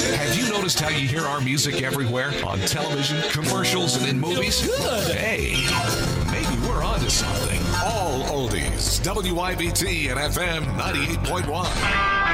Have you noticed how you hear our music everywhere? On television, commercials, and in movies? Good. Hey, maybe we're onto something. All oldies. WIBT and FM 98.1.